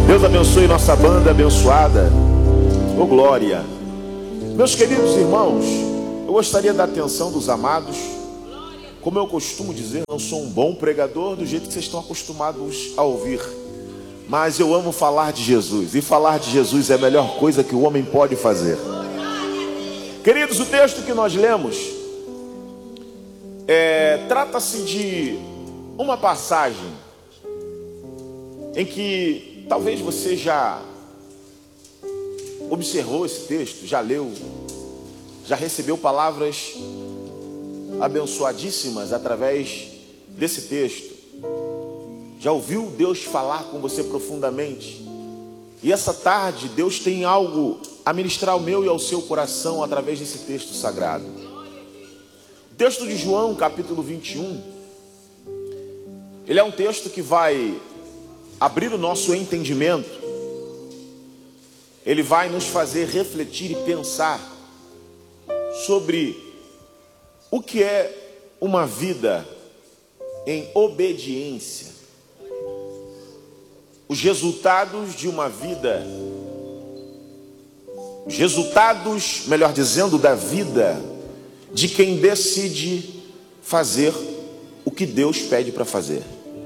Deus abençoe nossa banda abençoada. Ô glória. Meus queridos irmãos, eu gostaria da atenção dos amados. Como eu costumo dizer, não sou um bom pregador do jeito que vocês estão acostumados a ouvir, mas eu amo falar de Jesus, e falar de Jesus é a melhor coisa que o homem pode fazer. Queridos, o texto que nós lemos trata-se de uma passagem em que talvez você já observou esse texto, já leu, já recebeu palavras abençoadíssimas através desse texto, já ouviu Deus falar com você profundamente, e essa tarde Deus tem algo a ministrar ao meu e ao seu coração através desse texto sagrado. O texto de João, capítulo 21, ele é um texto que vai abrir o nosso entendimento, ele vai nos fazer refletir e pensar sobre o que é uma vida em obediência, os resultados de uma vida, os resultados, melhor dizendo, da vida de quem decide fazer o que Deus pede para fazer.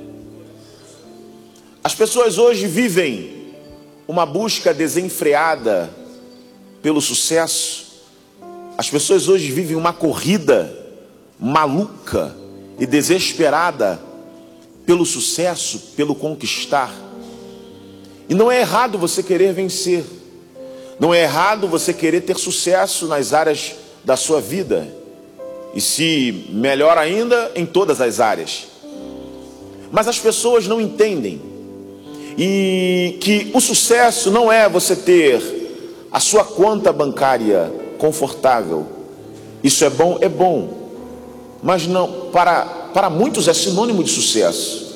As pessoas hoje vivem uma busca desenfreada pelo sucesso. As pessoas hoje vivem uma corrida maluca e desesperada pelo sucesso, pelo conquistar. E não é errado você querer vencer. Não é errado você querer ter sucesso nas áreas da sua vida. E se melhor ainda, em todas as áreas. Mas as pessoas não entendem. E que o sucesso não é você ter a sua conta bancária confortável. Isso é bom, mas não, para muitos é sinônimo de sucesso.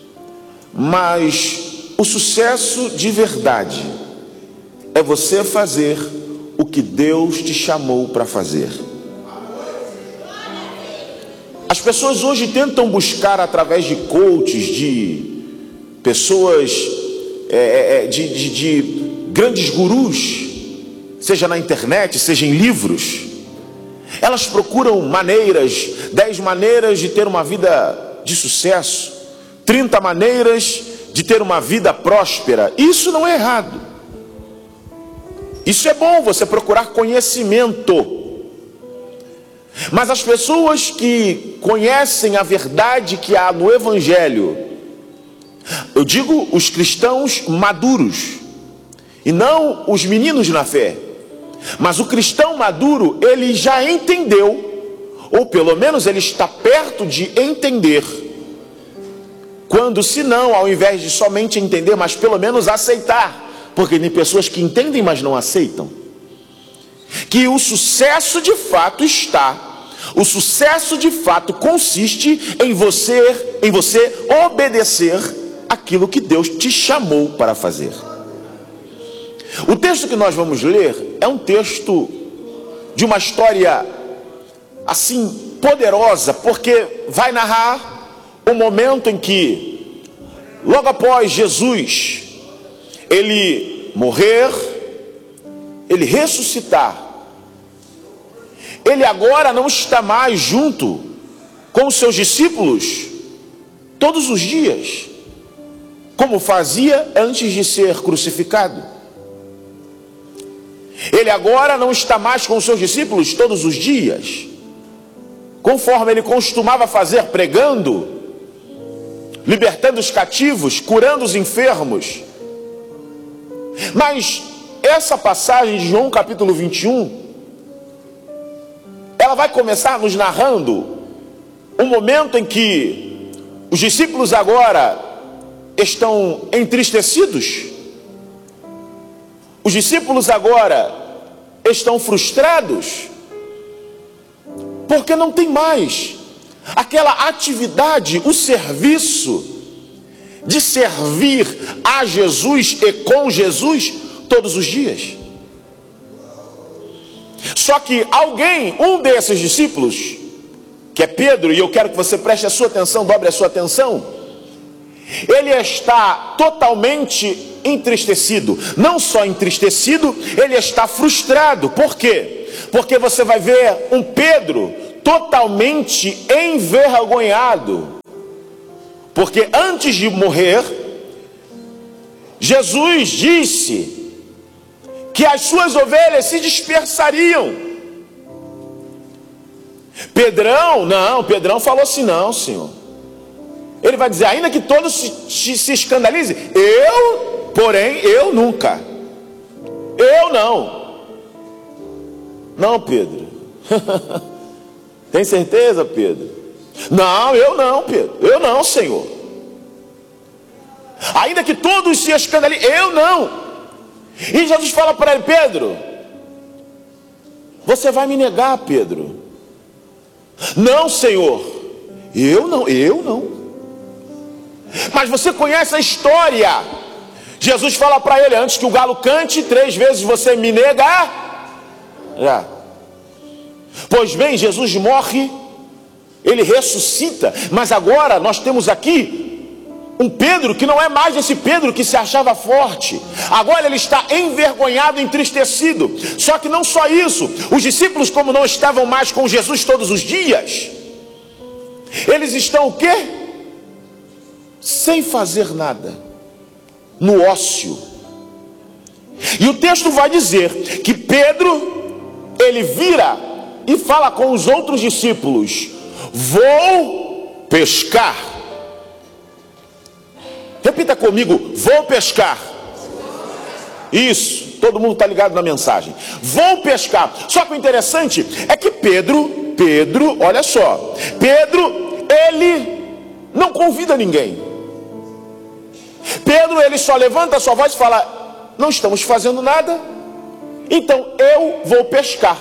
Mas o sucesso de verdade é você fazer o que Deus te chamou para fazer. As pessoas hoje tentam buscar através de coaches, de pessoas, de grandes gurus, seja na internet, seja em livros. Elas procuram maneiras, 10 maneiras de ter uma vida de sucesso, 30 maneiras de ter uma vida próspera. Isso não é errado. Isso é bom, você procurar conhecimento. Mas as pessoas que conhecem a verdade que há no Evangelho, eu digo os cristãos maduros, e não os meninos na fé, mas o cristão maduro, ele já entendeu, ou pelo menos ele está perto de entender, quando se não, ao invés de somente entender, mas pelo menos aceitar, porque tem pessoas que entendem, mas não aceitam, que o sucesso de fato o sucesso de fato consiste em você obedecer aquilo que Deus te chamou para fazer. O texto que nós vamos ler é um texto de uma história assim poderosa, porque vai narrar o momento em que, logo após Jesus, ele morrer, ele ressuscitar, ele agora não está mais junto com os seus discípulos todos os dias, como fazia antes de ser crucificado. Ele agora não está mais com os seus discípulos todos os dias, conforme ele costumava fazer, pregando, libertando os cativos, curando os enfermos. Mas essa passagem de João capítulo 21, ela vai começar nos narrando um momento em que os discípulos agora estão entristecidos. Os discípulos agora estão frustrados, porque não tem mais aquela atividade, o serviço de servir a Jesus e com Jesus todos os dias. Só que alguém, um desses discípulos, que é Pedro, e eu quero que você preste a sua atenção, dobre a sua atenção, ele está totalmente entristecido. Não só entristecido, ele está frustrado. Por quê? Porque você vai ver um Pedro totalmente envergonhado. Porque antes de morrer, Jesus disse que as suas ovelhas se dispersariam. Pedrão falou assim: não, Senhor. Ele vai dizer, ainda que todos se escandalizem, porém, eu nunca. Eu não. Não, Pedro. Tem certeza, Pedro? Não, eu não, Pedro. Eu não, Senhor. Ainda que todos se escandalizem, eu não. E Jesus fala para ele: Pedro, você vai me negar, Pedro? Não, Senhor. Eu não. Mas você conhece a história. Jesus fala para ele: antes que o galo cante, 3 vezes você me nega. Pois bem, Jesus morre, ele ressuscita, mas agora nós temos aqui um Pedro que não é mais esse Pedro que se achava forte. Agora ele está envergonhado, entristecido. Só que não só isso, os discípulos, como não estavam mais com Jesus todos os dias, eles estão o quê? Sem fazer nada, no ócio. E o texto vai dizer que Pedro, ele vira e fala com os outros discípulos: vou pescar. Repita comigo: vou pescar. Isso, todo mundo está ligado na mensagem. Vou pescar. Só que o interessante é que Pedro, olha só, Pedro, ele não convida ninguém. Pedro, ele só levanta a sua voz e fala: não estamos fazendo nada, então eu vou pescar.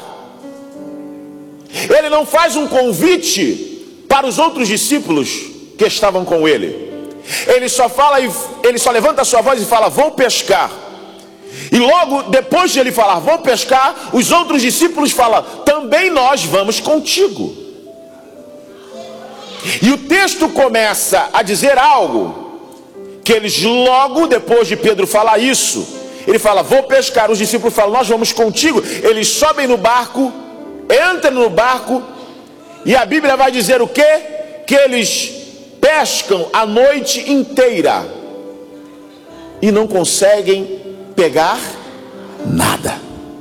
Ele não faz um convite para os outros discípulos que estavam com ele. Ele só levanta a sua voz e fala: vou pescar. E logo depois de ele falar vou pescar, os outros discípulos falam: também nós vamos contigo. E o texto começa a dizer algo que eles, logo depois de Pedro falar isso, ele fala: vou pescar. Os discípulos falam: nós vamos contigo. Eles sobem no barco, entram no barco, e a Bíblia vai dizer o quê? Que eles pescam a noite inteira e não conseguem pegar nada.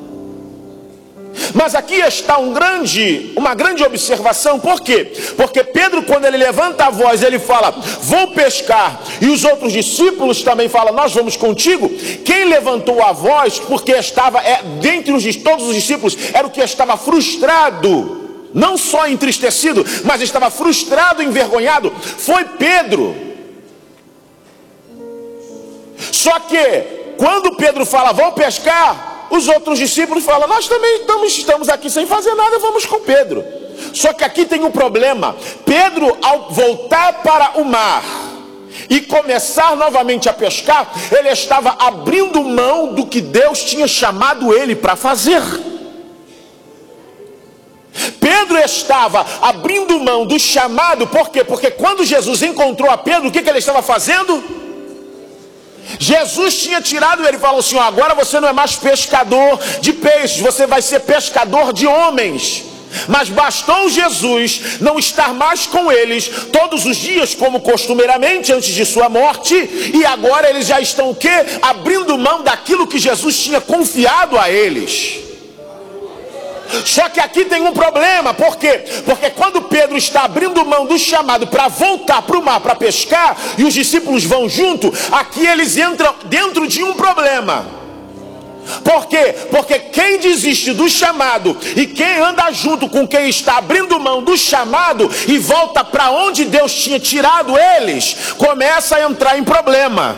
Mas aqui está uma grande observação. Por quê? Porque Pedro, quando ele levanta a voz, ele fala: vou pescar, e os outros discípulos também falam: nós vamos contigo. Quem levantou a voz, porque estava dentre todos os discípulos, era o que estava frustrado, não só entristecido, mas estava frustrado, envergonhado, foi Pedro. Só que quando Pedro fala vou pescar, os outros discípulos falam: nós também estamos aqui sem fazer nada, vamos com Pedro. Só que aqui tem um problema. Pedro, ao voltar para o mar e começar novamente a pescar, ele estava abrindo mão do que Deus tinha chamado ele para fazer. Pedro estava abrindo mão do chamado. Por quê? Porque quando Jesus encontrou a Pedro, o que ele estava fazendo? Jesus tinha tirado ele e falou assim: agora você não é mais pescador de peixes, você vai ser pescador de homens. Mas bastou Jesus não estar mais com eles todos os dias, como costumeiramente antes de sua morte, e agora eles já estão o quê? Abrindo mão daquilo que Jesus tinha confiado a eles. Só que aqui tem um problema. Por quê? Porque quando Pedro está abrindo mão do chamado para voltar para o mar para pescar, e os discípulos vão junto, aqui eles entram dentro de um problema. Por quê? Porque quem desiste do chamado e quem anda junto com quem está abrindo mão do chamado e volta para onde Deus tinha tirado eles, começa a entrar em problema.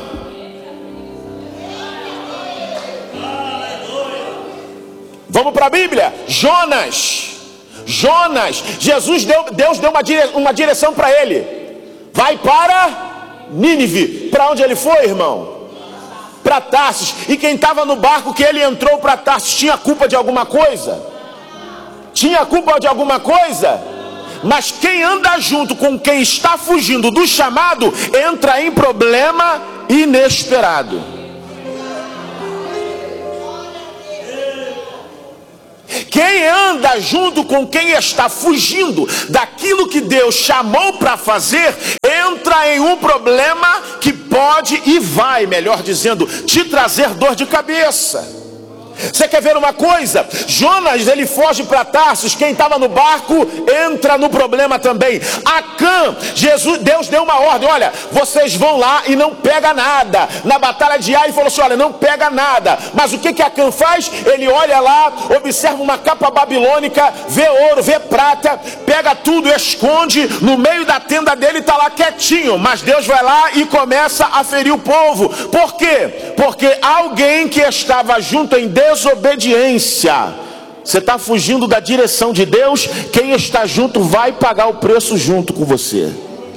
Vamos para a Bíblia. Jonas, Deus deu uma direção para ele: vai para Nínive. Para onde ele foi, irmão? Para Tarsis. E quem estava no barco que ele entrou para Tarsis tinha culpa de alguma coisa? Tinha culpa de alguma coisa? Mas quem anda junto com quem está fugindo do chamado, entra em problema inesperado. Quem anda junto com quem está fugindo daquilo que Deus chamou para fazer, entra em um problema que pode e vai, melhor dizendo, te trazer dor de cabeça. Você quer ver uma coisa? Jonas, ele foge para Tarsis. Quem estava no barco entra no problema também. Acã, Deus deu uma ordem: olha, vocês vão lá e não pega nada. Na batalha de Ai, ele falou assim: olha, não pega nada. Mas o que Acã faz? Ele olha lá, observa uma capa babilônica, vê ouro, vê prata, pega tudo, esconde no meio da tenda dele, está lá quietinho. Mas Deus vai lá e começa a ferir o povo. Por quê? Porque alguém que estava junto em desobediência. Você está fugindo da direção de Deus, quem está junto vai pagar o preço junto com você.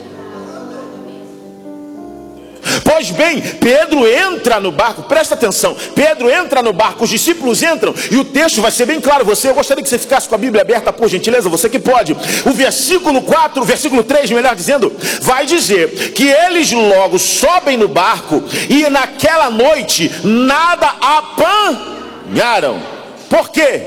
Pois bem, Pedro entra no barco, presta atenção, Pedro entra no barco, os discípulos entram, e o texto vai ser bem claro. Eu gostaria que você ficasse com a Bíblia aberta, por gentileza, você que pode. O versículo 4, o versículo 3, melhor dizendo, vai dizer que eles logo sobem no barco, e naquela noite nada apanharam. Por quê?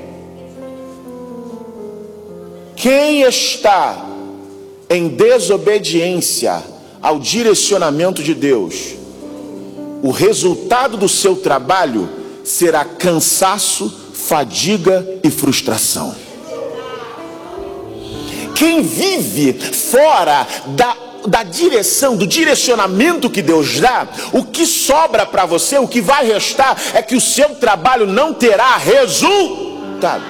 Quem está em desobediência ao direcionamento de Deus, o resultado do seu trabalho será cansaço, fadiga e frustração. Quem vive fora da direção, do direcionamento que Deus dá, o que sobra para você, o que vai restar é que o seu trabalho não terá resultado.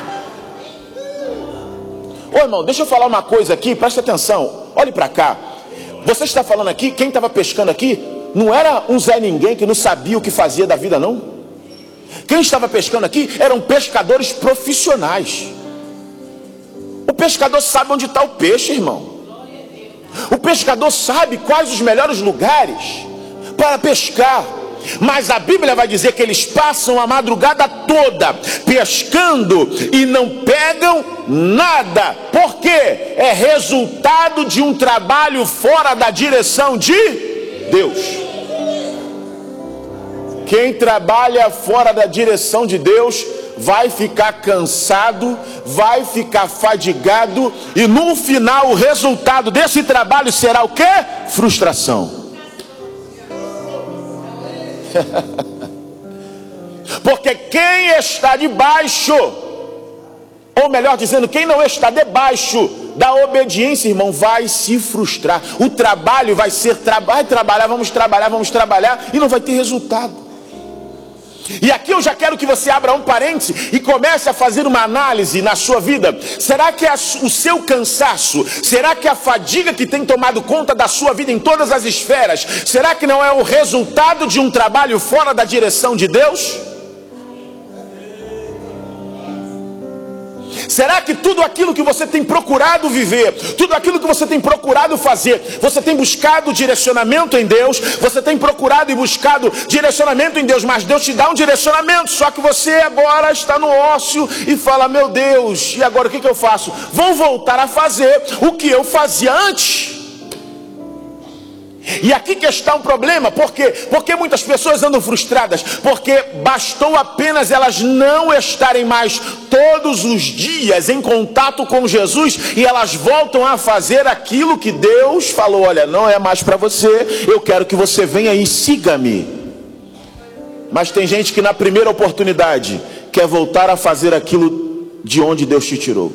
Ô irmão, deixa eu falar uma coisa aqui, preste atenção, olhe para cá. Você está falando aqui, quem estava pescando aqui, não era um Zé Ninguém que não sabia o que fazia da vida, não. Quem estava pescando aqui eram pescadores profissionais. O pescador sabe onde está o peixe, irmão. O pescador sabe quais os melhores lugares para pescar. Mas a Bíblia vai dizer que eles passam a madrugada toda pescando e não pegam nada. Por quê? É resultado de um trabalho fora da direção de Deus. Quem trabalha fora da direção de Deus vai ficar cansado, vai ficar fadigado, e no final o resultado desse trabalho será o quê? Frustração. Porque quem está debaixo, ou melhor dizendo, quem não está debaixo da obediência, irmão, vai se frustrar. O trabalho vai ser vamos trabalhar e não vai ter resultado. E aqui eu já quero que você abra um parêntese e comece a fazer uma análise na sua vida. Será que é o seu cansaço, será que a fadiga que tem tomado conta da sua vida em todas as esferas, será que não é o resultado de um trabalho fora da direção de Deus? Será que tudo aquilo que você tem procurado viver, tudo aquilo que você tem procurado fazer, você tem buscado direcionamento em Deus, você tem procurado e buscado direcionamento em Deus, mas Deus te dá um direcionamento, só que você agora está no ócio e fala: meu Deus, e agora o que eu faço? Vou voltar a fazer o que eu fazia antes. E aqui que está um problema. Por quê? Porque muitas pessoas andam frustradas, porque bastou apenas elas não estarem mais todos os dias em contato com Jesus, e elas voltam a fazer aquilo que Deus falou: olha, não é mais para você, eu quero que você venha e siga-me. Mas tem gente que na primeira oportunidade quer voltar a fazer aquilo de onde Deus te tirou.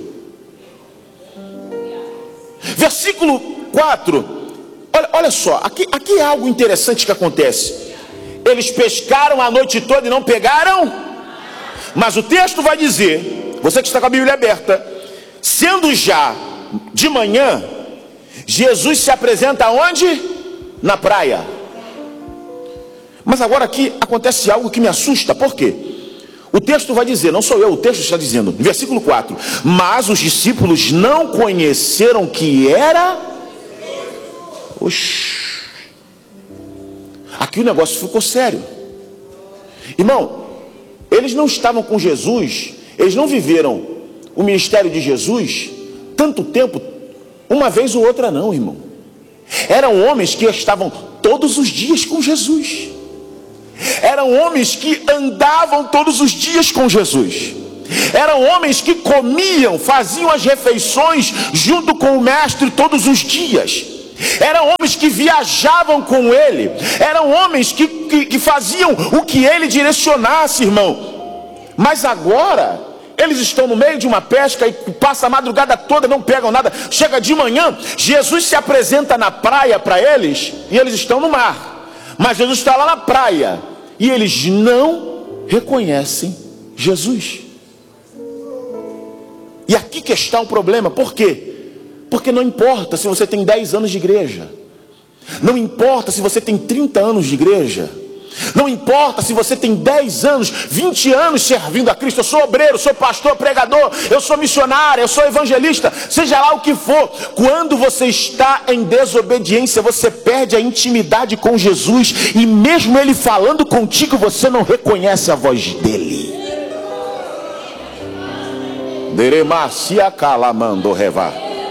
Versículo 4. Olha só, aqui é algo interessante que acontece. Eles pescaram a noite toda e não pegaram. Mas o texto vai dizer, você que está com a Bíblia aberta, sendo já de manhã, Jesus se apresenta onde? Na praia. Mas agora aqui acontece algo que me assusta. Por quê? O texto vai dizer, não sou eu, o texto está dizendo, no versículo 4: mas os discípulos não conheceram que era... Oxi. Aqui o negócio ficou sério. Irmão, eles não estavam com Jesus, eles não viveram o ministério de Jesus tanto tempo, uma vez ou outra não, irmão. Eram homens que estavam todos os dias com Jesus. Eram homens que andavam todos os dias com Jesus. Eram homens que comiam, faziam as refeições junto com o mestre todos os dias. Eram homens que viajavam com ele. Eram homens que faziam o que ele direcionasse, irmão. Mas agora eles estão no meio de uma pesca e passa a madrugada toda, não pegam nada. Chega de manhã, Jesus se apresenta na praia para eles e eles estão no mar. Mas Jesus está lá na praia e eles não reconhecem Jesus. E aqui que está o problema. Por quê? Porque não importa se você tem 10 anos de igreja, não importa se você tem 30 anos de igreja, não importa se você tem 10 anos, 20 anos servindo a Cristo. Eu sou obreiro, sou pastor, pregador, eu sou missionário, eu sou evangelista, seja lá o que for. Quando você está em desobediência, você perde a intimidade com Jesus. E mesmo Ele falando contigo, você não reconhece a voz dEle. Deremacia calamando revar.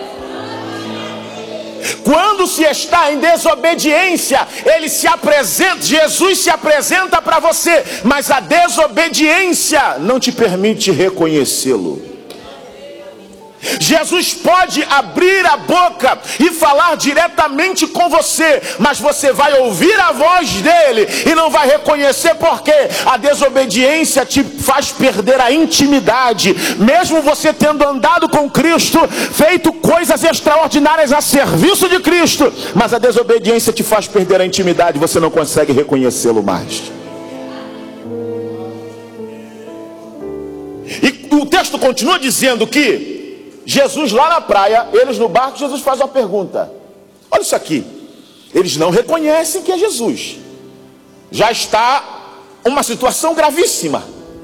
Quando se está em desobediência, ele se apresenta, Jesus se apresenta para você, mas a desobediência não te permite reconhecê-lo. Jesus pode abrir a boca e falar diretamente com você, mas você vai ouvir a voz dele e não vai reconhecer, porque a desobediência te faz perder a intimidade. Mesmo você tendo andado com Cristo, feito coisas extraordinárias a serviço de Cristo, mas a desobediência te faz perder a intimidade, você não consegue reconhecê-lo mais. E o texto continua dizendo que Jesus lá na praia, eles no barco, Jesus faz uma pergunta. Olha isso aqui. Eles não reconhecem que é Jesus. Já está uma situação gravíssima.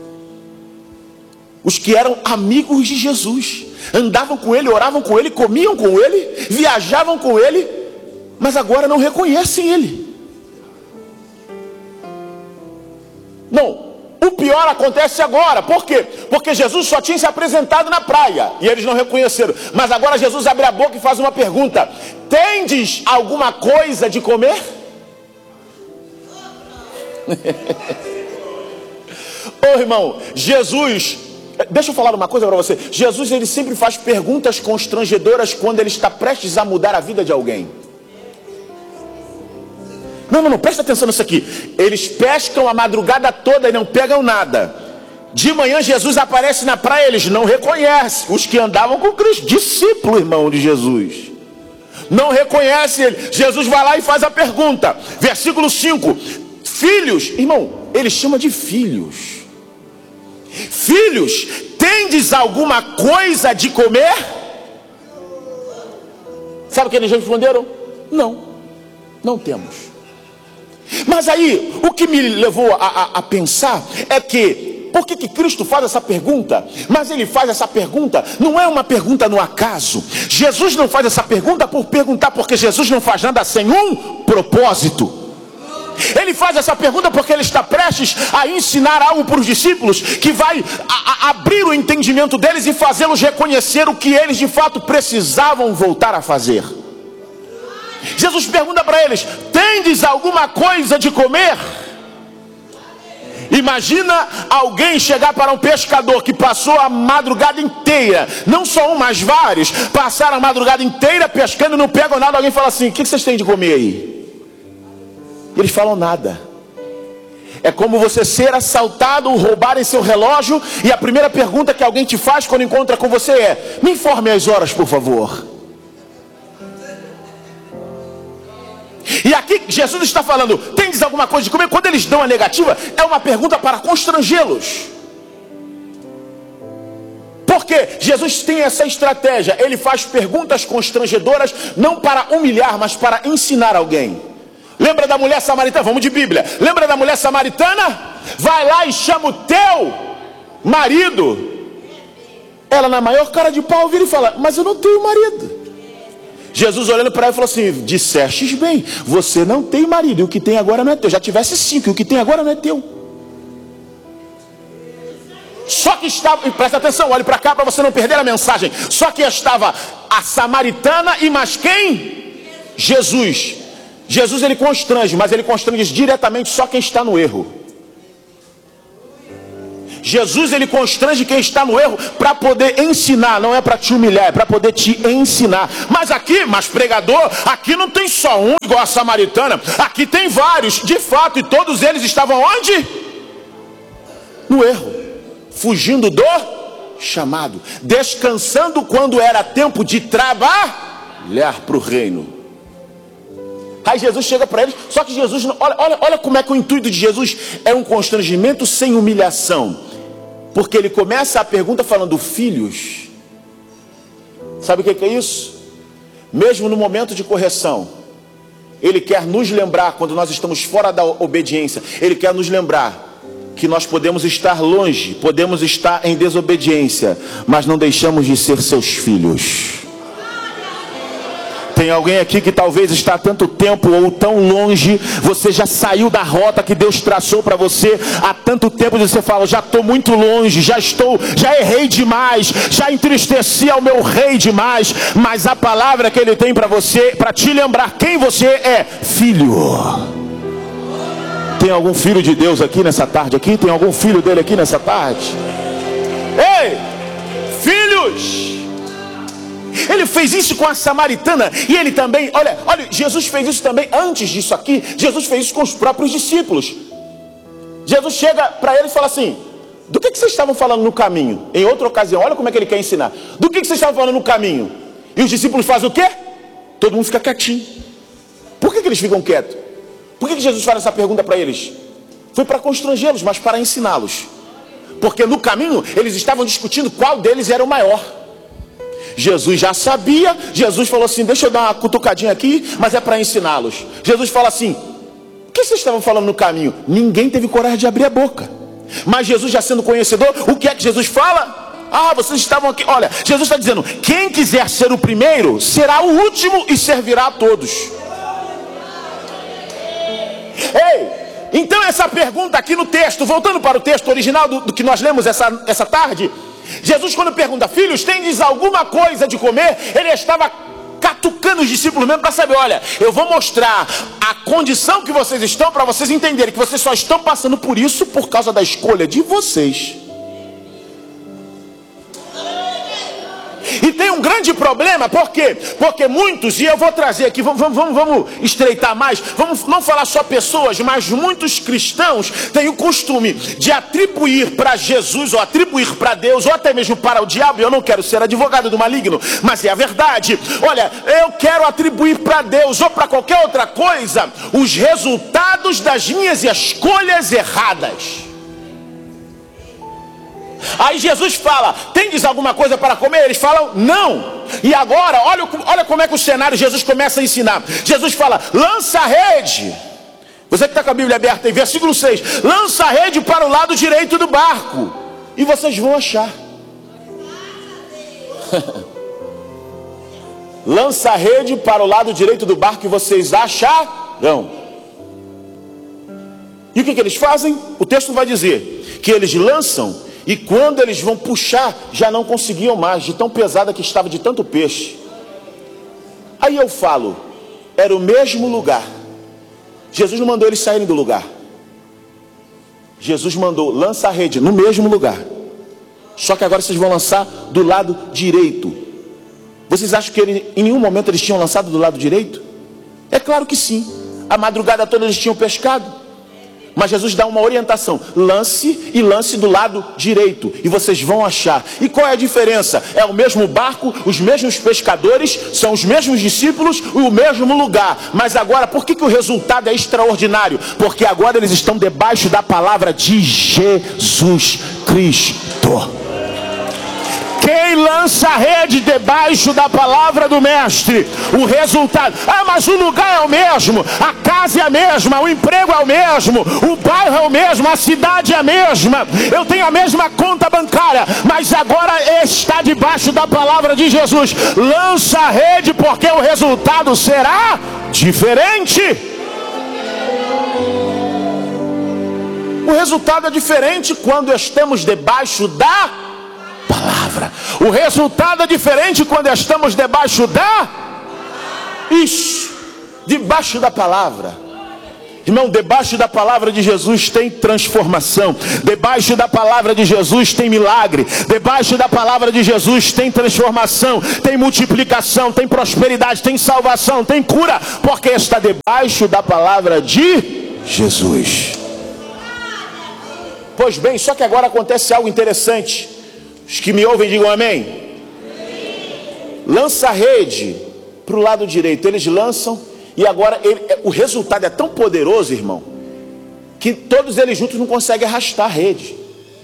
Os que eram amigos de Jesus, andavam com ele, oravam com ele, comiam com ele, viajavam com ele, mas agora não reconhecem ele. Não. O pior acontece agora. Por quê? Porque Jesus só tinha se apresentado na praia e eles não reconheceram. Mas agora Jesus abre a boca e faz uma pergunta: tendes alguma coisa de comer? Ô irmão, Jesus, deixa eu falar uma coisa para você. Jesus, ele sempre faz perguntas constrangedoras quando ele está prestes a mudar a vida de alguém. Não, presta atenção nisso aqui. Eles pescam a madrugada toda e não pegam nada. De manhã Jesus aparece na praia, eles não reconhecem. Os que andavam com Cristo, discípulo, irmão de Jesus, não reconhecem ele. Jesus vai lá e faz a pergunta. Versículo 5. Filhos, irmão, ele chama de filhos. Filhos, tendes alguma coisa de comer? Sabe o que eles responderam? Não temos. Mas aí, o que me levou a pensar é que, por que Cristo faz essa pergunta? Mas ele faz essa pergunta, não é uma pergunta no acaso. Jesus não faz essa pergunta por perguntar, porque Jesus não faz nada sem um propósito. Ele faz essa pergunta porque ele está prestes a ensinar algo para os discípulos, que vai abrir o entendimento deles e fazê-los reconhecer o que eles de fato precisavam voltar a fazer. Jesus pergunta para eles: tendes alguma coisa de comer? Imagina alguém chegar para um pescador que passou a madrugada inteira, não só um, mas vários, passaram a madrugada inteira pescando e não pegam nada. Alguém fala assim: o que vocês têm de comer aí? E eles falam nada. É como você ser assaltado, roubarem seu relógio, e a primeira pergunta que alguém te faz quando encontra com você é: me informe as horas, por favor. E aqui Jesus está falando: tendes alguma coisa de comer? Quando eles dão a negativa, é uma pergunta para constrangê-los. Porque Jesus tem essa estratégia. Ele faz perguntas constrangedoras, não para humilhar, mas para ensinar alguém. Lembra da mulher samaritana? Vamos de Bíblia. Lembra da mulher samaritana? Vai lá e chama o teu marido. Ela, na maior cara de pau, vira e fala: mas eu não tenho marido. Jesus olhando para ela falou assim: dissestes bem, você não tem marido, e o que tem agora não é teu. Já tivesse 5, e o que tem agora não é teu. Só que estava, e presta atenção, olhe para cá para você não perder a mensagem. Só que estava a samaritana e mais quem? Jesus. Jesus ele constrange, mas ele constrange diretamente só quem está no erro. Jesus ele constrange quem está no erro para poder ensinar, não é para te humilhar, é para poder te ensinar. Mas pregador, aqui não tem só um igual a samaritana, aqui tem vários, de fato, e todos eles estavam onde? No erro, fugindo do chamado, descansando quando era tempo de trabalhar para o reino. Aí Jesus chega para eles, só que Jesus, olha como é que o intuito de Jesus é um constrangimento sem humilhação. Porque ele começa a pergunta falando, filhos. Sabe o que é isso? Mesmo no momento de correção, ele quer nos lembrar, quando nós estamos fora da obediência, ele quer nos lembrar que nós podemos estar longe, podemos estar em desobediência, mas não deixamos de ser seus filhos. Tem alguém aqui que talvez está há tanto tempo ou tão longe, você já saiu da rota que Deus traçou para você há tanto tempo, e você fala, já estou muito longe, já errei demais, já entristeci ao meu rei demais, mas a palavra que ele tem para você, para te lembrar quem você é, filho. Tem algum filho de Deus aqui nessa tarde? Aqui tem algum filho dele aqui nessa tarde? Ei, filhos! Ele fez isso com a samaritana. E ele também, olha, Jesus fez isso também. Antes disso aqui, Jesus fez isso com os próprios discípulos. Jesus chega para eles e fala assim, do que vocês estavam falando no caminho? Em outra ocasião, olha como é que ele quer ensinar. Do que vocês estavam falando no caminho? E os discípulos fazem o quê? Todo mundo fica quietinho. Por que eles ficam quietos? Por que Jesus faz essa pergunta para eles? Foi para constrangê-los, mas para ensiná-los. Porque no caminho eles estavam discutindo qual deles era o maior. Jesus já sabia. Jesus falou assim, deixa eu dar uma cutucadinha aqui, mas é para ensiná-los. Jesus fala assim, o que vocês estavam falando no caminho? Ninguém teve coragem de abrir a boca. Mas Jesus já sendo conhecedor, o que é que Jesus fala? Ah, vocês estavam aqui. Olha, Jesus está dizendo, quem quiser ser o primeiro, será o último e servirá a todos. Ei, então essa pergunta aqui no texto, voltando para o texto original do que nós lemos essa tarde, Jesus quando pergunta, filhos, tendes alguma coisa de comer? Ele estava catucando os discípulos mesmo para saber, olha, eu vou mostrar a condição que vocês estão, para vocês entenderem que vocês só estão passando por isso por causa da escolha de vocês. E tem um grande problema, por quê? Porque muitos, e eu vou trazer aqui, vamos estreitar mais, vamos não falar só pessoas, mas muitos cristãos têm o costume de atribuir para Jesus, ou atribuir para Deus, ou até mesmo para o diabo. Eu não quero ser advogado do maligno, mas é a verdade. Olha, eu quero atribuir para Deus, ou para qualquer outra coisa, os resultados das minhas escolhas erradas. Aí Jesus fala, tendes alguma coisa para comer? Eles falam, não. E agora, olha como é que o cenário, Jesus começa a ensinar. Jesus fala, lança a rede. Você que está com a Bíblia aberta em versículo 6. Lança a rede para o lado direito do barco, e vocês vão achar. Lança a rede para o lado direito do barco e vocês acharão. E o que eles fazem? O texto vai dizer que eles lançam, e quando eles vão puxar, já não conseguiam mais, de tão pesada que estava, de tanto peixe. Aí eu falo, era o mesmo lugar. Jesus não mandou eles saírem do lugar. Jesus mandou, lança a rede no mesmo lugar. Só que agora vocês vão lançar do lado direito. Vocês acham que em nenhum momento eles tinham lançado do lado direito? É claro que sim. A madrugada toda eles tinham pescado. Mas Jesus dá uma orientação, lance do lado direito, e vocês vão achar. E qual é a diferença? É o mesmo barco, os mesmos pescadores, são os mesmos discípulos e o mesmo lugar. Mas agora, por que o resultado é extraordinário? Porque agora eles estão debaixo da palavra de Jesus Cristo. Quem lança a rede debaixo da palavra do mestre, o resultado, mas o lugar é o mesmo, a casa é a mesma, o emprego é o mesmo, o bairro é o mesmo, a cidade é a mesma, eu tenho a mesma conta bancária, mas agora está debaixo da palavra de Jesus. Lança a rede, porque o resultado será diferente. O resultado é diferente quando estamos debaixo da palavra. O resultado é diferente quando estamos debaixo da... Isso, debaixo da palavra. Irmão, debaixo da palavra de Jesus tem transformação. Debaixo da palavra de Jesus tem milagre. Debaixo da palavra de Jesus tem transformação, tem multiplicação, tem prosperidade, tem salvação, tem cura, porque está debaixo da palavra de Jesus. Pois bem, só que agora acontece algo interessante. Os que me ouvem digam amém. Lança a rede para o lado direito. Eles lançam. E agora o resultado é tão poderoso, irmão, que todos eles juntos não conseguem arrastar a rede.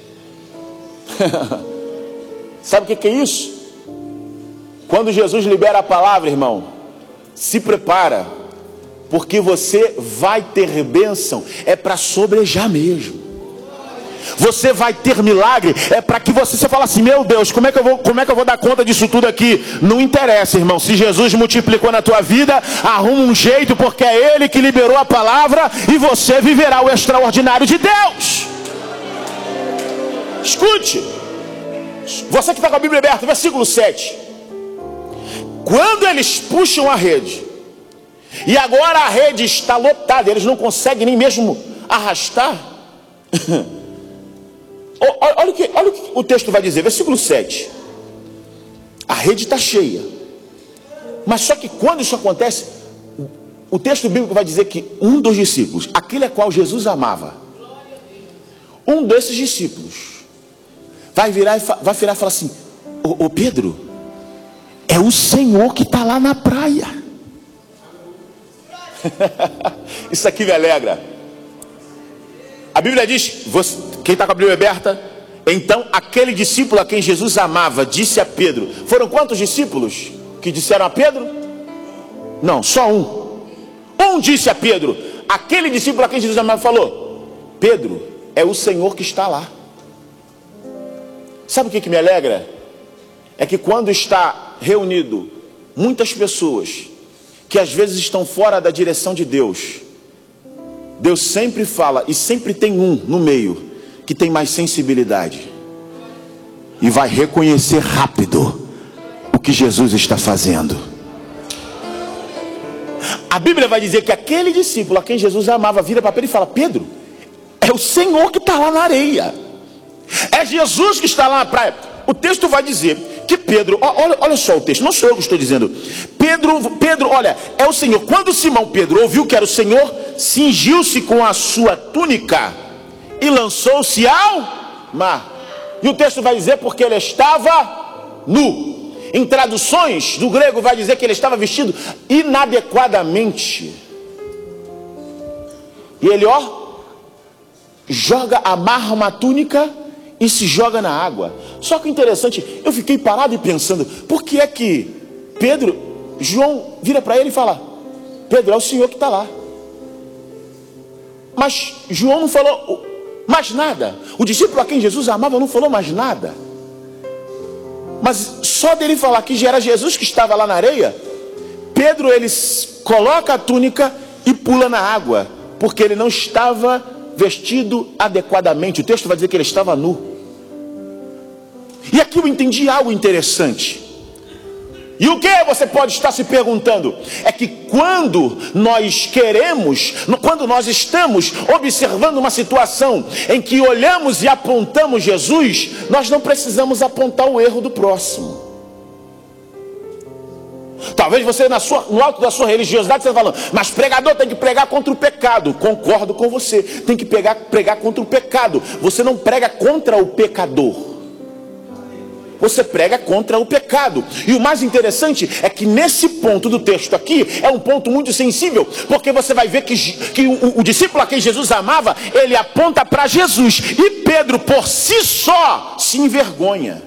Sabe o que é isso? Quando Jesus libera a palavra, irmão, se prepara, porque você vai ter bênção, é para sobrejar mesmo. Você vai ter milagre, é para que você fale assim: meu Deus, como é que eu vou dar conta disso tudo aqui? Não interessa, irmão, se Jesus multiplicou na tua vida, arruma um jeito, porque é Ele que liberou a palavra, e você viverá o extraordinário de Deus. Escute, você que está com a Bíblia aberta, versículo 7. Quando eles puxam a rede, e agora a rede está lotada, eles não conseguem nem mesmo arrastar. Olha o que o texto vai dizer, versículo 7. A rede está cheia. Mas só que quando isso acontece, o texto bíblico vai dizer que um dos discípulos, aquele a qual Jesus amava, um desses discípulos, vai virar e falar assim: ô Pedro, é o Senhor que está lá na praia. Isso aqui me alegra. A Bíblia diz, quem está com a Bíblia aberta? Então aquele discípulo a quem Jesus amava disse a Pedro. Foram quantos discípulos que disseram a Pedro? Não, só um. Um disse a Pedro. Aquele discípulo a quem Jesus amava falou: Pedro, é o Senhor que está lá. Sabe o que me alegra? É que quando está reunido muitas pessoas que às vezes estão fora da direção de Deus, Deus sempre fala, e sempre tem um no meio que tem mais sensibilidade e vai reconhecer rápido o que Jesus está fazendo. A Bíblia vai dizer que aquele discípulo a quem Jesus amava vira para Pedro e fala: Pedro, é o Senhor que está lá na areia, é Jesus que está lá na praia. O texto vai dizer que Pedro, olha só o texto, não sou eu que estou dizendo. Pedro, olha, é o Senhor. Quando Simão Pedro ouviu que era o Senhor, cingiu-se com a sua túnica e lançou-se ao mar. E o texto vai dizer porque ele estava nu. Em traduções do grego vai dizer que ele estava vestido inadequadamente. E ele, amarra uma túnica e se joga na água. Só que interessante, eu fiquei parado e pensando, por que é que João vira para ele e fala: Pedro, é o Senhor que está lá. Mas João não falou mais nada. O discípulo a quem Jesus amava não falou mais nada. Mas só dele falar que já era Jesus que estava lá na areia, Pedro, ele coloca a túnica e pula na água, porque ele não estava vestido adequadamente. O texto vai dizer que ele estava nu. E aqui eu entendi algo interessante. E o que você pode estar se perguntando? É que quando nós estamos observando uma situação em que olhamos e apontamos Jesus, nós não precisamos apontar o erro do próximo. Talvez você no alto da sua religiosidade você está falando: mas pregador tem que pregar contra o pecado. Concordo com você, tem que pregar contra o pecado. Você não prega contra o pecador, você prega contra o pecado. E o mais interessante é que nesse ponto do texto aqui é um ponto muito sensível, porque você vai ver que o discípulo a quem Jesus amava, ele aponta para Jesus, e Pedro por si só se envergonha.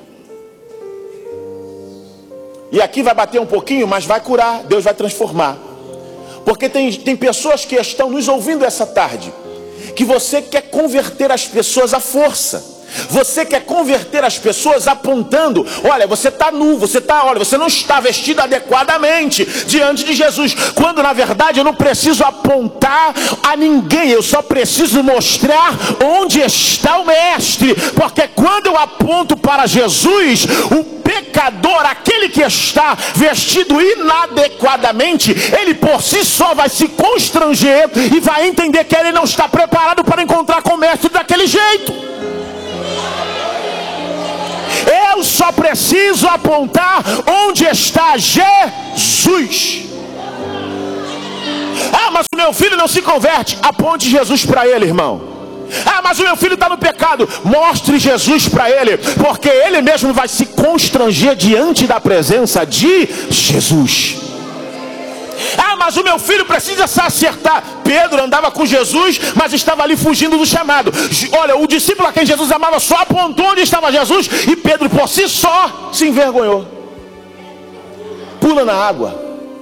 E aqui vai bater um pouquinho, mas vai curar, Deus vai transformar. Porque tem pessoas que estão nos ouvindo essa tarde, que você quer converter as pessoas à força. Você quer converter as pessoas apontando: olha, você está nu, você não está vestido adequadamente diante de Jesus. Quando na verdade eu não preciso apontar a ninguém, eu só preciso mostrar onde está o Mestre. Porque quando eu aponto para Jesus, o pecador, aquele que está vestido inadequadamente, ele por si só vai se constranger e vai entender que ele não está preparado para encontrar com o Mestre daquele jeito. Eu só preciso apontar onde está Jesus. Ah, mas o meu filho não se converte. Aponte Jesus para ele, irmão. Ah, mas o meu filho está no pecado. Mostre Jesus para ele, porque ele mesmo vai se constranger diante da presença de Jesus. Ah, mas o meu filho precisa se acertar. Pedro andava com Jesus, mas estava ali fugindo do chamado. Olha, o discípulo a quem Jesus amava só apontou onde estava Jesus, e Pedro por si só se envergonhou. Pula na água.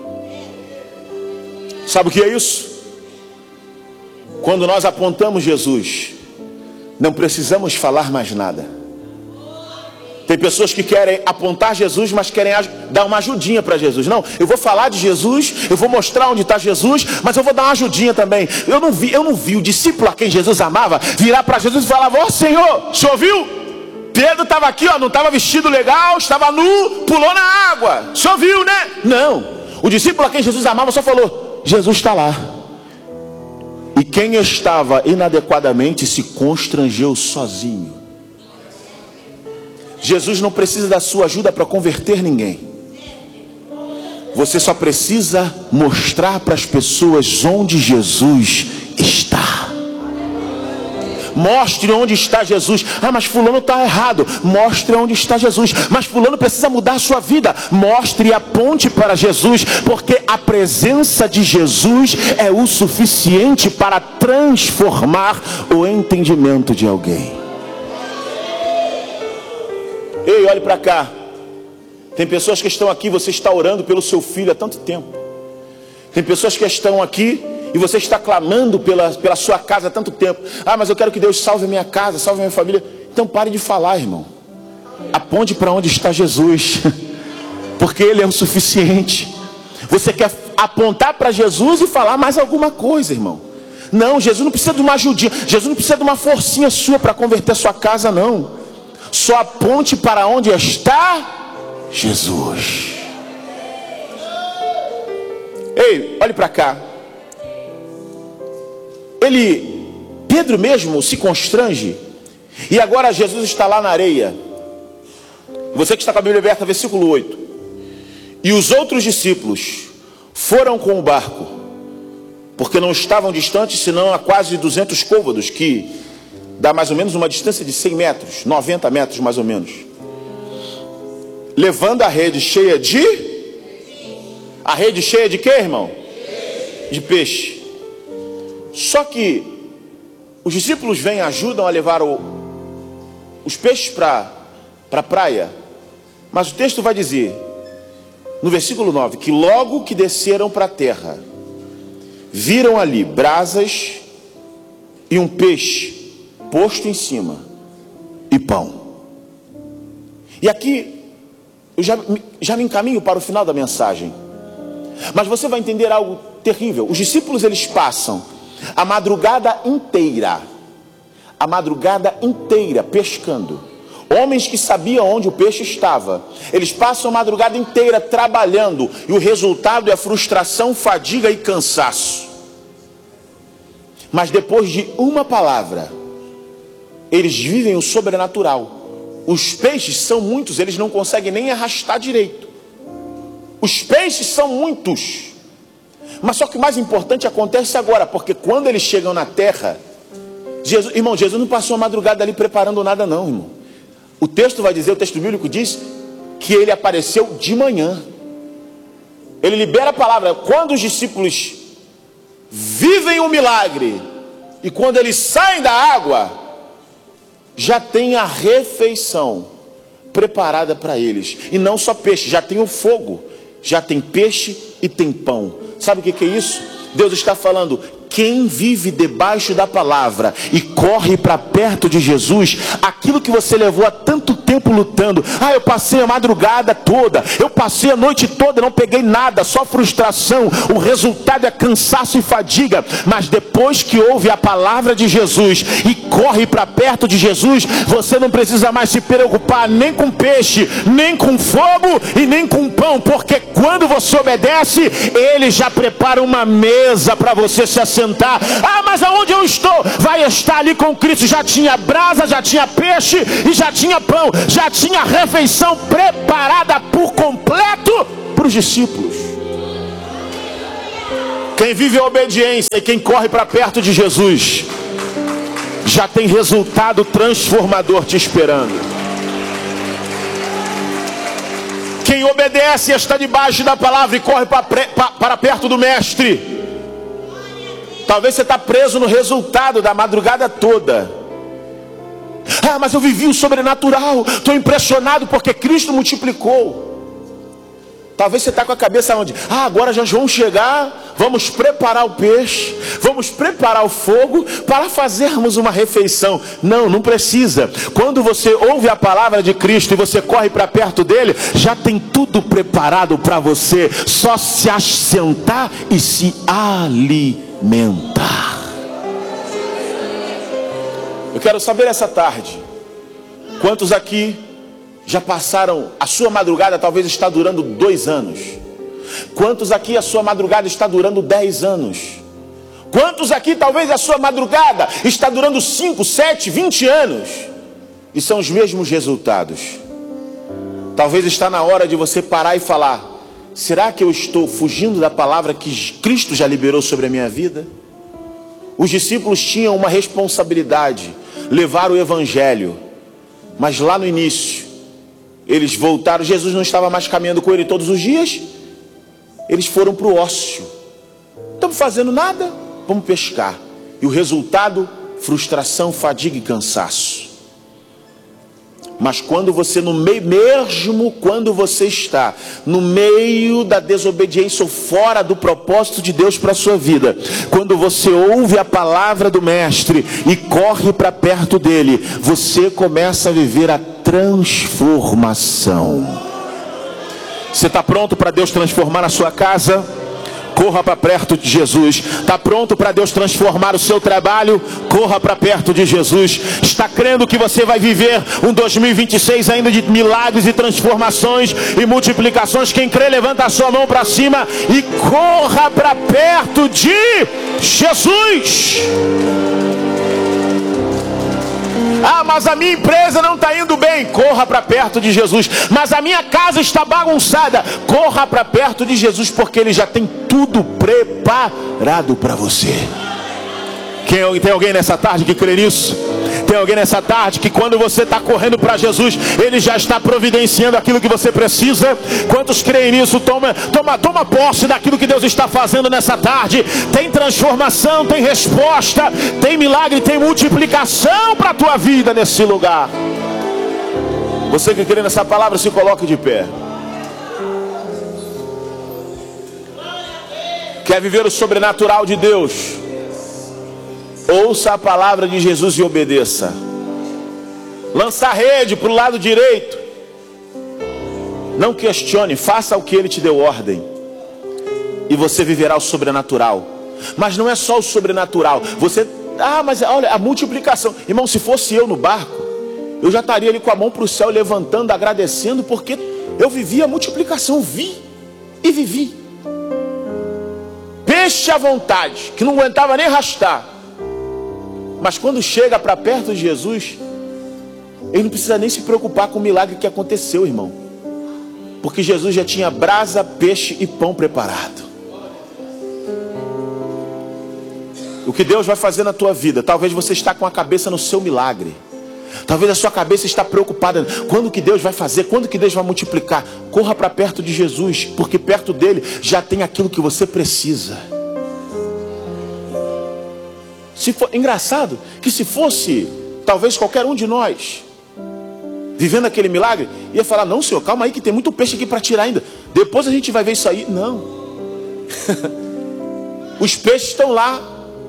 Sabe o que é isso? Quando nós apontamos Jesus, não precisamos falar mais nada. Tem pessoas que querem apontar Jesus, mas querem dar uma ajudinha para Jesus. Não, eu vou falar de Jesus, eu vou mostrar onde está Jesus, mas eu vou dar uma ajudinha também. Eu não vi o discípulo a quem Jesus amava virar para Jesus e falar: ó Senhor, o senhor viu? Pedro estava aqui, ó, não estava vestido legal, estava nu, pulou na água. O senhor viu, né? Não, o discípulo a quem Jesus amava só falou: Jesus está lá. E quem estava inadequadamente se constrangeu sozinho. Jesus não precisa da sua ajuda para converter ninguém. Você só precisa mostrar para as pessoas onde Jesus está. Mostre onde está Jesus. Ah, mas fulano está errado. Mostre onde está Jesus. Mas fulano precisa mudar a sua vida. Mostre e aponte para Jesus, porque a presença de Jesus é o suficiente para transformar o entendimento de alguém. Ei, olhe para cá. Tem pessoas que estão aqui, você está orando pelo seu filho há tanto tempo. Tem pessoas que estão aqui e você está clamando pela sua casa há tanto tempo. Ah, mas eu quero que Deus salve a minha casa, salve a minha família. Então pare de falar, irmão. Aponte para onde está Jesus, porque Ele é o suficiente. Você quer apontar para Jesus e falar mais alguma coisa, irmão. Não, Jesus não precisa de uma ajudinha. Jesus não precisa de uma forcinha sua para converter a sua casa, não. Só aponte para onde está Jesus. Ei, olhe para cá. Pedro mesmo se constrange. E agora Jesus está lá na areia. Você que está com a Bíblia aberta, versículo 8. E os outros discípulos foram com o barco, porque não estavam distantes, senão a quase 200 côvados, que dá mais ou menos uma distância de 100 metros, 90 metros mais ou menos. Levando a rede cheia de... A rede cheia de quê, irmão? De peixe. Só que os discípulos vêm e ajudam a levar os peixes para a praia. Mas o texto vai dizer, no versículo 9, que logo que desceram para a terra, viram ali brasas e um peixe posto em cima e pão. E aqui eu já me encaminho para o final da mensagem, mas você vai entender algo terrível. Os discípulos, eles passam a madrugada inteira pescando. Homens que sabiam onde o peixe estava, eles passam a madrugada inteira trabalhando, e o resultado é frustração, fadiga e cansaço. Mas depois de uma palavra, eles vivem o sobrenatural. Os peixes são muitos, eles não conseguem nem arrastar direito. Os peixes são muitos. Mas só que o mais importante acontece agora, porque quando eles chegam na terra, Jesus não passou a madrugada ali preparando nada não, irmão. O texto vai dizer, o texto bíblico diz que ele apareceu de manhã. Ele libera a palavra. Quando os discípulos vivem o milagre e quando eles saem da água, já tem a refeição preparada para eles. E não só peixe, já tem o fogo, já tem peixe e tem pão. Sabe o que é isso? Deus está falando, quem vive debaixo da palavra e corre para perto de Jesus, aquilo que você levou há tanto tempo lutando, eu passei a madrugada toda, eu passei a noite toda, não peguei nada, só frustração, o resultado é cansaço e fadiga. Mas depois que ouve a palavra de Jesus e corre para perto de Jesus, você não precisa mais se preocupar nem com peixe, nem com fogo e nem com pão, porque quando você obedece, Ele já prepara uma mesa para você se assentar. Mas aonde eu estou? Vai estar ali com Cristo. Já tinha brasa, já tinha peixe e já tinha pão, já tinha refeição preparada por completo para os discípulos. Quem vive a obediência e quem corre para perto de Jesus, já tem resultado transformador te esperando. Quem obedece e está debaixo da palavra e corre para perto do mestre, talvez você está preso no resultado da madrugada toda. Mas eu vivi o sobrenatural, estou impressionado porque Cristo multiplicou. Talvez você está com a cabeça onde? Agora já vão chegar, vamos preparar o peixe, vamos preparar o fogo para fazermos uma refeição. Não precisa. Quando você ouve a palavra de Cristo e você corre para perto dele, já tem tudo preparado para você, só se assentar e se alimentar. Eu quero saber essa tarde, quantos aqui já passaram, a sua madrugada talvez está durando 2 anos. Quantos aqui a sua madrugada está durando 10 anos? Quantos aqui talvez a sua madrugada está durando 5, 7, 20 anos? E são os mesmos resultados. Talvez está na hora de você parar e falar: será que eu estou fugindo da palavra que Cristo já liberou sobre a minha vida? Os discípulos tinham uma responsabilidade, levar o evangelho. Mas lá no início, eles voltaram, Jesus não estava mais caminhando com ele todos os dias. Eles foram para o ócio. Estamos fazendo nada, vamos pescar. E o resultado, frustração, fadiga e cansaço. Mas quando você quando você está no meio da desobediência ou fora do propósito de Deus para a sua vida, quando você ouve a palavra do mestre e corre para perto dele, você começa a viver a transformação. Você está pronto para Deus transformar a sua casa? Corra para perto de Jesus. Está pronto para Deus transformar o seu trabalho? Corra para perto de Jesus. Está crendo que você vai viver um 2026 ainda de milagres e transformações e multiplicações? Quem crê, levanta a sua mão para cima e corra para perto de Jesus. Mas a minha empresa não está indo bem. Corra para perto de Jesus. Mas a minha casa está bagunçada. Corra para perto de Jesus, porque Ele já tem tudo preparado para você. Tem alguém nessa tarde que crê nisso? Tem alguém nessa tarde que quando você está correndo para Jesus, Ele já está providenciando aquilo que você precisa? Quantos creem nisso? Toma posse daquilo que Deus está fazendo nessa tarde. Tem transformação, tem resposta, tem milagre, tem multiplicação para a tua vida nesse lugar. Você que crê nessa palavra, se coloque de pé. Quer viver o sobrenatural de Deus? Ouça a palavra de Jesus e obedeça. Lança a rede para o lado direito. Não questione, faça o que Ele te deu ordem. E você viverá o sobrenatural. Mas não é só o sobrenatural. Mas olha, a multiplicação. Irmão, se fosse eu no barco, eu já estaria ali com a mão para o céu, levantando, agradecendo, porque eu vivi a multiplicação. Vi e vivi. Peixe à vontade, que não aguentava nem arrastar. Mas quando chega para perto de Jesus, ele não precisa nem se preocupar com o milagre que aconteceu, irmão. Porque Jesus já tinha brasa, peixe e pão preparado. O que Deus vai fazer na tua vida? Talvez você está com a cabeça no seu milagre. Talvez a sua cabeça está preocupada. Quando que Deus vai fazer? Quando que Deus vai multiplicar? Corra para perto de Jesus, porque perto dele já tem aquilo que você precisa. Engraçado que se fosse talvez qualquer um de nós vivendo aquele milagre, ia falar: não, Senhor, calma aí que tem muito peixe aqui para tirar ainda, depois a gente vai ver isso aí. Não. Os peixes estão lá,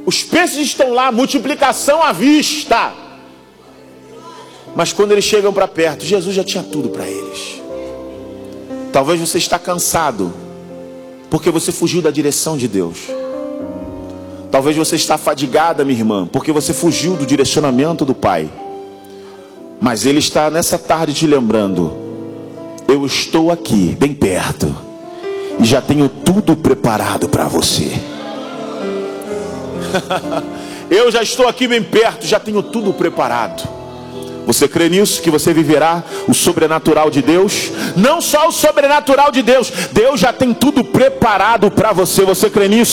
Os peixes estão lá, multiplicação à vista. Mas quando eles chegam para perto, Jesus já tinha tudo para eles. Talvez você está cansado, porque você fugiu da direção de Deus. Talvez você está fadigada, minha irmã, porque você fugiu do direcionamento do Pai. Mas Ele está nessa tarde te lembrando: eu estou aqui, bem perto, e já tenho tudo preparado para você. Eu já estou aqui bem perto, já tenho tudo preparado. Você crê nisso? Que você viverá o sobrenatural de Deus? Não só o sobrenatural de Deus, Deus já tem tudo preparado para você. Você crê nisso?